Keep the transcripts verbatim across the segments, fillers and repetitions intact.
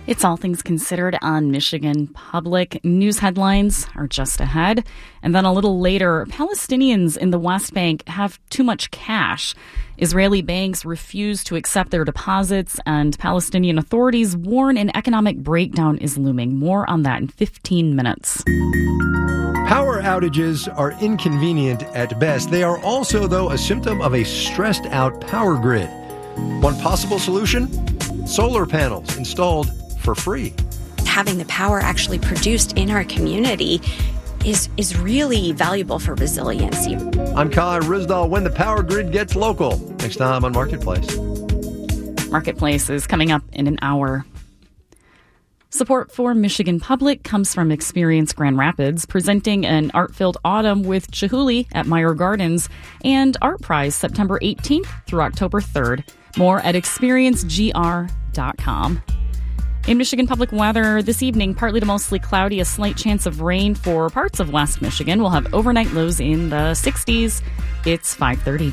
It's All Things Considered on Michigan Public. News headlines are just ahead. And then a little later, Palestinians in the West Bank have too much cash. Israeli banks refuse to accept their deposits, and Palestinian authorities warn an economic breakdown is looming. More on that in fifteen minutes. Power outages are inconvenient at best. They are also, though, a symptom of a stressed-out power grid. One possible solution? Solar panels installed for free. Having the power actually produced in our community is is really valuable for resiliency. I'm Kai Rizdal. When the power grid gets local. Next time on Marketplace. Marketplace is coming up in an hour. Support for Michigan Public comes from Experience Grand Rapids, presenting an art-filled autumn with Chihuly at Meyer Gardens and Art Prize September eighteenth through October third. More at experience g r dot com. In Michigan Public weather, this evening, partly to mostly cloudy, a slight chance of rain for parts of West Michigan. We'll have overnight lows in the sixties. It's five thirty.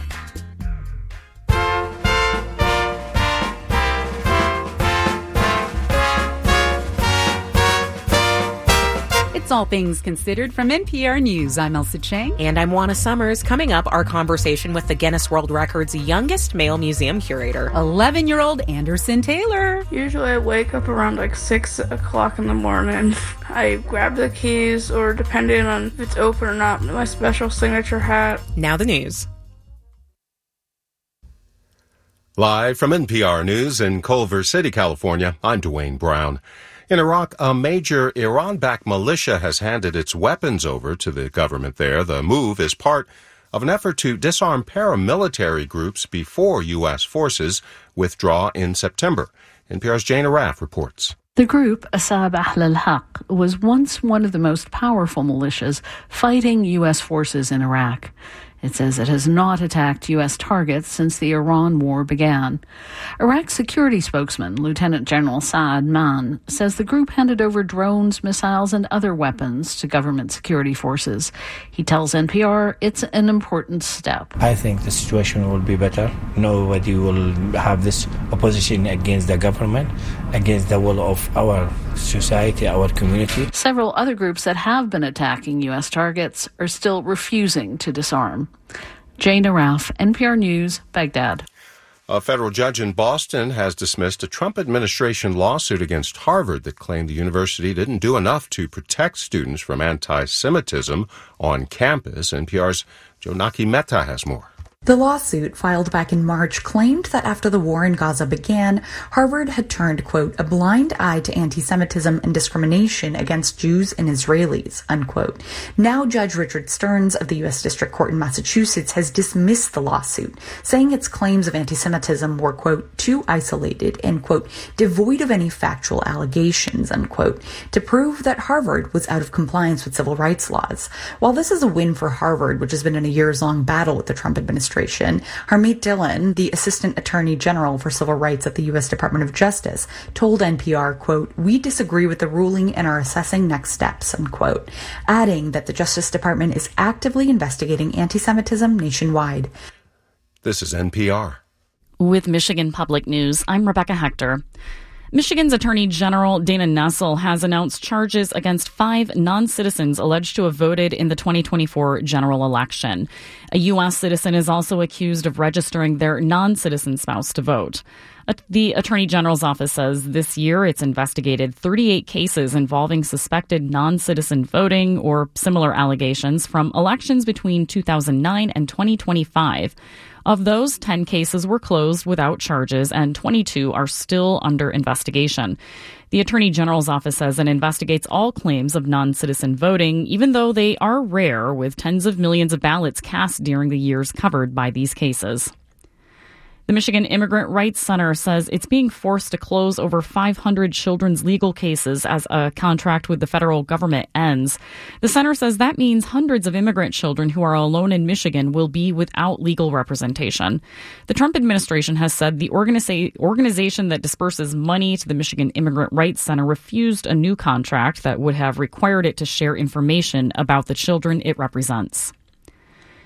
It's All Things Considered from N P R News. I'm Elsa Chang. And I'm Juana Summers. Coming up, our conversation with the Guinness World Records youngest male museum curator. eleven-year-old Anderson Taylor. Usually I wake up around like six o'clock in the morning. I grab the keys, or depending on if it's open or not, my special signature hat. Now the news. Live from N P R News in Culver City, California, I'm Dwayne Brown. In Iraq, a major Iran-backed militia has handed its weapons over to the government there. The move is part of an effort to disarm paramilitary groups before U S forces withdraw in September. N P R's Jane Araf reports. The group, Asab Ahl al-Haq, was once one of the most powerful militias fighting U S forces in Iraq. It says it has not attacked U S targets since the Iran war began. Iraq's security spokesman, Lieutenant General Saad Mann, says the group handed over drones, missiles, and other weapons to government security forces. He tells N P R it's an important step. I think the situation will be better. Nobody will have this opposition against the government, against the will of our society, our community. Several other groups that have been attacking U S targets are still refusing to disarm. Jane Araf, N P R News, Baghdad. A federal judge in Boston has dismissed a Trump administration lawsuit against Harvard that claimed the university didn't do enough to protect students from anti-Semitism on campus. N P R's Jonaki Mehta has more. The lawsuit, filed back in March, claimed that after the war in Gaza began, Harvard had turned, quote, a blind eye to anti-Semitism and discrimination against Jews and Israelis, unquote. Now Judge Richard Stearns of the U S District Court in Massachusetts has dismissed the lawsuit, saying its claims of anti-Semitism were, quote, too isolated and, quote, devoid of any factual allegations, unquote, to prove that Harvard was out of compliance with civil rights laws. While this is a win for Harvard, which has been in a years-long battle with the Trump administration, Harmeet Dillon, the Assistant Attorney General for Civil Rights at the U S Department of Justice, told N P R, quote, we disagree with the ruling and are assessing next steps, unquote, adding that the Justice Department is actively investigating anti-Semitism nationwide. This is N P R. With Michigan Public News, I'm Rebecca Hector. Michigan's Attorney General Dana Nessel has announced charges against five non-citizens alleged to have voted in the twenty twenty-four general election. A U S citizen is also accused of registering their non-citizen spouse to vote. The Attorney General's office says this year it's investigated thirty-eight cases involving suspected non-citizen voting or similar allegations from elections between two thousand nine and twenty twenty-five. Of those, ten cases were closed without charges and twenty-two are still under investigation. The Attorney General's office says it investigates all claims of non-citizen voting, even though they are rare, with tens of millions of ballots cast during the years covered by these cases. The Michigan Immigrant Rights Center says it's being forced to close over five hundred children's legal cases as a contract with the federal government ends. The center says that means hundreds of immigrant children who are alone in Michigan will be without legal representation. The Trump administration has said the organiza- organization that disperses money to the Michigan Immigrant Rights Center refused a new contract that would have required it to share information about the children it represents.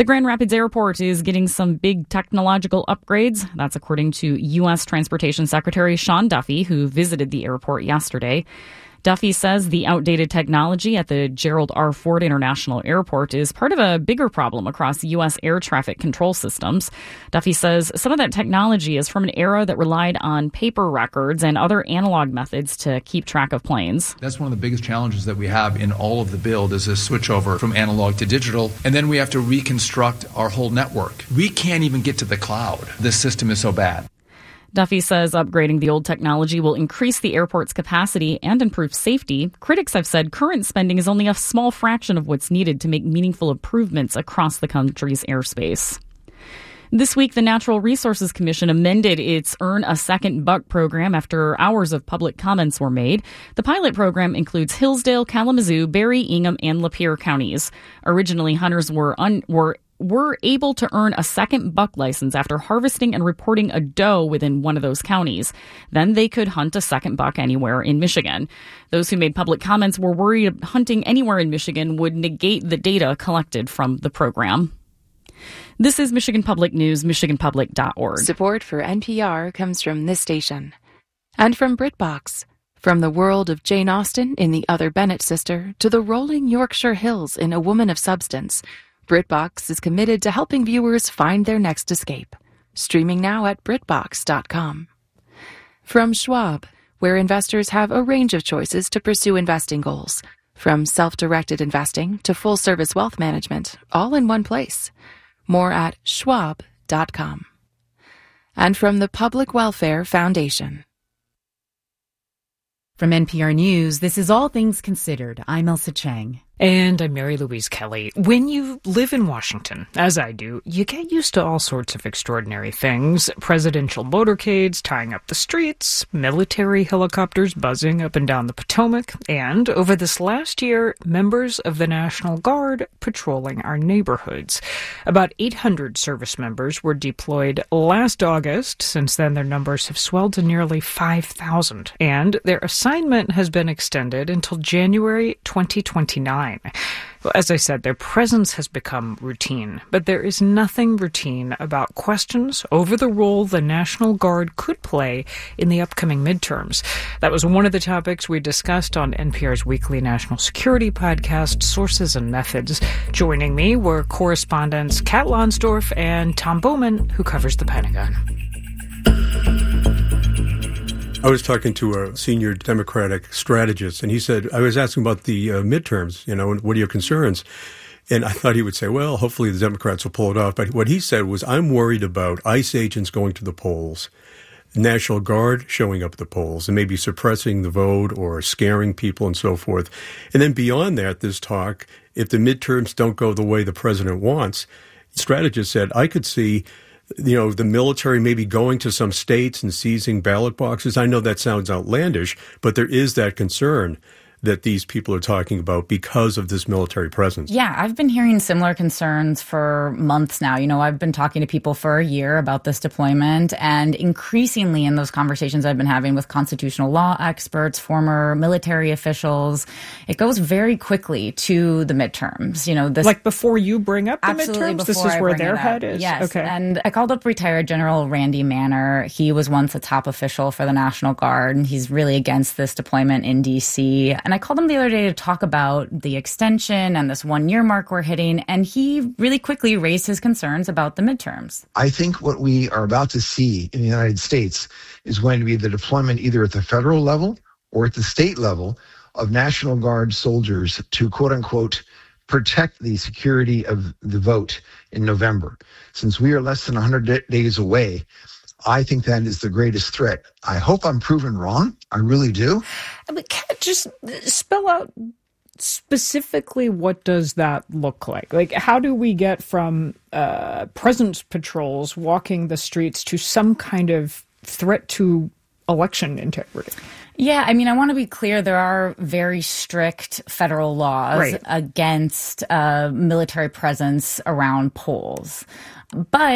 The Grand Rapids Airport is getting some big technological upgrades. That's according to U S Transportation Secretary Sean Duffy, who visited the airport yesterday. Duffy says the outdated technology at the Gerald R. Ford International Airport is part of a bigger problem across U S air traffic control systems. Duffy says some of that technology is from an era that relied on paper records and other analog methods to keep track of planes. That's one of the biggest challenges that we have in all of the build is this switchover from analog to digital. And then we have to reconstruct our whole network. We can't even get to the cloud. This system is so bad. Duffy says upgrading the old technology will increase the airport's capacity and improve safety. Critics have said current spending is only a small fraction of what's needed to make meaningful improvements across the country's airspace. This week, the Natural Resources Commission amended its Earn a Second Buck program after hours of public comments were made. The pilot program includes Hillsdale, Kalamazoo, Barry, Ingham, and Lapeer counties. Originally, hunters were un- were were able to earn a second buck license after harvesting and reporting a doe within one of those counties. Then they could hunt a second buck anywhere in Michigan. Those who made public comments were worried hunting anywhere in Michigan would negate the data collected from the program. This is Michigan Public News, michigan public dot org. Support for N P R comes from this station and from BritBox. From the world of Jane Austen in The Other Bennett Sister to the rolling Yorkshire Hills in A Woman of Substance, BritBox is committed to helping viewers find their next escape. Streaming now at brit box dot com. From Schwab, where investors have a range of choices to pursue investing goals. From self-directed investing to full-service wealth management, all in one place. More at schwab dot com. And from the Public Welfare Foundation. From N P R News, this is All Things Considered. I'm Elsa Chang. And I'm Mary Louise Kelly. When you live in Washington, as I do, you get used to all sorts of extraordinary things. Presidential motorcades tying up the streets, military helicopters buzzing up and down the Potomac, and over this last year, members of the National Guard patrolling our neighborhoods. About eight hundred service members were deployed last August. Since then, their numbers have swelled to nearly five thousand, and their assignment has been extended until January twenty twenty-nine. Well, as I said, their presence has become routine, but there is nothing routine about questions over the role the National Guard could play in the upcoming midterms. That was one of the topics we discussed on N P R's weekly national security podcast, Sources and Methods. Joining me were correspondents Kat Lonsdorf and Tom Bowman, who covers the Pentagon. I was talking to a senior Democratic strategist, and he said, I was asking about the uh, midterms, you know, what are your concerns? And I thought he would say, well, hopefully the Democrats will pull it off. But what he said was, I'm worried about ICE agents going to the polls, National Guard showing up at the polls and maybe suppressing the vote or scaring people and so forth. And then beyond that, this talk, if the midterms don't go the way the president wants, strategist said, I could see you know, the military maybe going to some states and seizing ballot boxes. I know that sounds outlandish, but there is that concern that these people are talking about because of this military presence. Yeah, I've been hearing similar concerns for months now. You know, I've been talking to people for a year about this deployment, and increasingly in those conversations I've been having with constitutional law experts, former military officials, it goes very quickly to the midterms. You know, this like before you bring up the absolutely midterms, this is I where their head is. Yes, okay. And I called up retired General Randy Manner. He was once a top official for the National Guard, and he's really against this deployment in D C. And I called him the other day to talk about the extension and this one-year mark we're hitting, and he really quickly raised his concerns about the midterms. I think what we are about to see in the United States is going to be the deployment either at the federal level or at the state level of National Guard soldiers to, quote-unquote, protect the security of the vote in November. Since we are less than one hundred days away, I think that is the greatest threat. I hope I'm proven wrong. I really do. But just spell out specifically what does that look like? Like, how do we get from uh, presence patrols walking the streets to some kind of threat to election integrity? Yeah, I mean, I want to be clear. There are very strict federal laws right. against uh, military presence around polls. But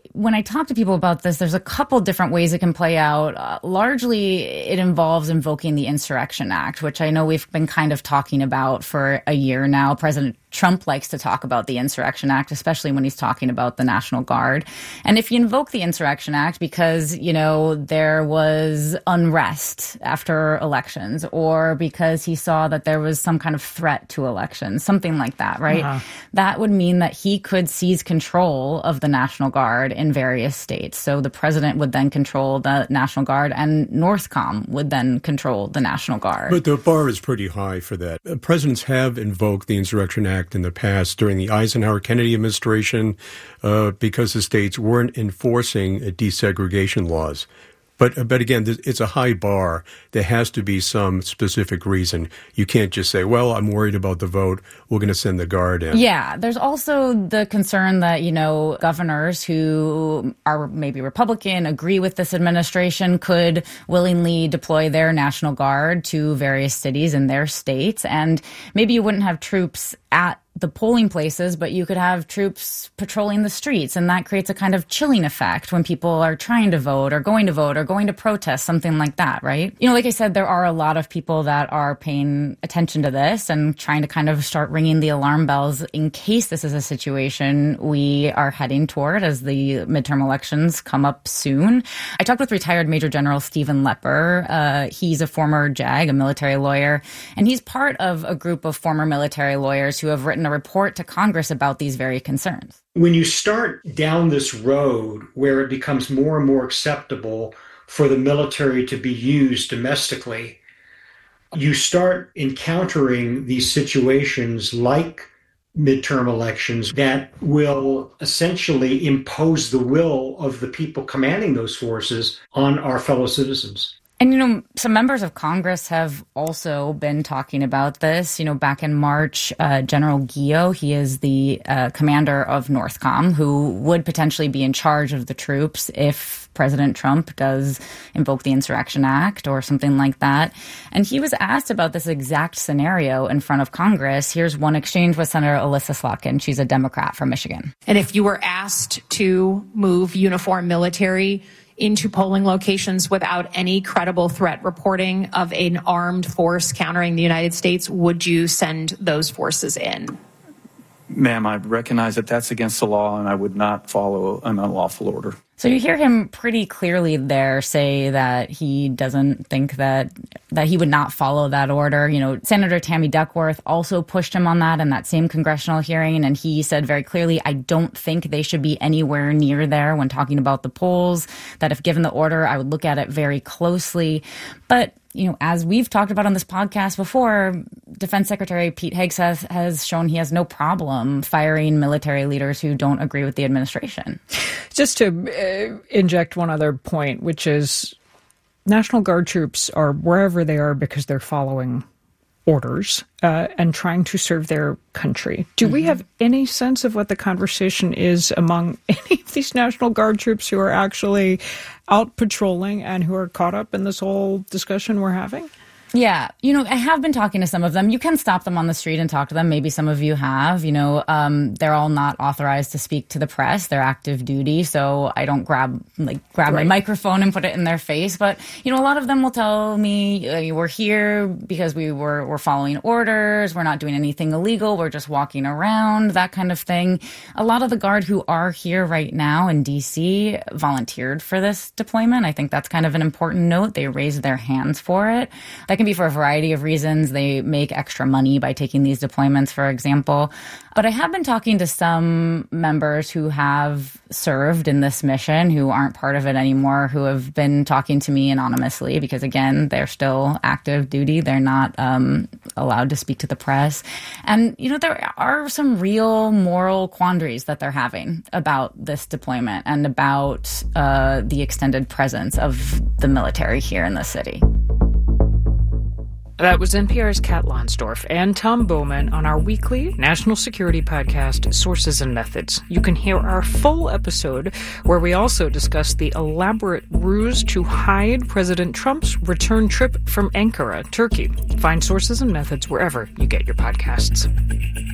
when I talk to people about this, there's a couple different ways it can play out. Uh, largely, it involves invoking the Insurrection Act, which I know we've been kind of talking about for a year now. President Trump likes to talk about the Insurrection Act, especially when he's talking about the National Guard. And if you invoke the Insurrection Act because, you know, there was unrest after elections, or because he saw that there was some kind of threat to elections, something like that, right? Uh-huh. That would mean that he could seize control of the National Guard in various states. So the president would then control the National Guard, and Northcom would then control the National Guard. But the bar is pretty high for that. Presidents have invoked the Insurrection Act in the past during the Eisenhower-Kennedy administration uh, because the states weren't enforcing desegregation laws. But but again, it's a high bar. There has to be some specific reason. You can't just say, well, I'm worried about the vote, we're going to send the Guard in. Yeah, there's also the concern that, you know, governors who are maybe Republican, agree with this administration, could willingly deploy their National Guard to various cities in their states. And maybe you wouldn't have troops at the polling places, but you could have troops patrolling the streets, and that creates a kind of chilling effect when people are trying to vote or going to vote or going to protest, something like that, right? You know, like I said, there are a lot of people that are paying attention to this and trying to kind of start ringing the alarm bells in case this is a situation we are heading toward as the midterm elections come up soon. I talked with retired Major General Stephen Lepper. Uh, he's a former JAG, a military lawyer, and he's part of a group of former military lawyers who have written a report to Congress about these very concerns. When you start down this road where it becomes more and more acceptable for the military to be used domestically, you start encountering these situations like midterm elections that will essentially impose the will of the people commanding those forces on our fellow citizens. And, you know, some members of Congress have also been talking about this. You know, back in March, uh, General Guillot, he is the uh, commander of Northcom, who would potentially be in charge of the troops if President Trump does invoke the Insurrection Act or something like that. And he was asked about this exact scenario in front of Congress. Here's one exchange with Senator Elissa Slotkin. She's a Democrat from Michigan. And if you were asked to move uniformed military into polling locations without any credible threat reporting of an armed force countering the United States, would you send those forces in? Ma'am, I recognize that that's against the law, and I would not follow an unlawful order. So you hear him pretty clearly there say that he doesn't think that that he would not follow that order. You know, Senator Tammy Duckworth also pushed him on that in that same congressional hearing, and he said very clearly, I don't think they should be anywhere near there when talking about the polls, that if given the order, I would look at it very closely. But you know, as we've talked about on this podcast before, Defense Secretary Pete Hegseth has shown he has no problem firing military leaders who don't agree with the administration. Just to uh, inject one other point, which is National Guard troops are wherever they are because they're following orders uh, and trying to serve their country. Do mm-hmm. we have any sense of what the conversation is among any of these National Guard troops who are actually out patrolling and who are caught up in this whole discussion we're having? Yeah. You know, I have been talking to some of them. You can stop them on the street and talk to them. Maybe some of you have. You know, um, they're all not authorized to speak to the press. They're active duty. So I don't grab like grab right. my microphone and put it in their face. But, you know, a lot of them will tell me uh, we're here because we were we're following orders. We're not doing anything illegal. We're just walking around, that kind of thing. A lot of the Guard who are here right now in D C volunteered for this deployment. I think that's kind of an important note. They raised their hands for it. That can be for a variety of reasons. They make extra money by taking these deployments, for example. But I have been talking to some members who have served in this mission, who aren't part of it anymore, who have been talking to me anonymously because, again, they're still active duty. They're not um, allowed to speak to the press. And, you know, there are some real moral quandaries that they're having about this deployment and about uh, the extended presence of the military here in the city. That was N P R's Kat Lonsdorf and Tom Bowman on our weekly national security podcast, Sources and Methods. You can hear our full episode where we also discuss the elaborate ruse to hide President Trump's return trip from Ankara, Turkey. Find Sources and Methods wherever you get your podcasts.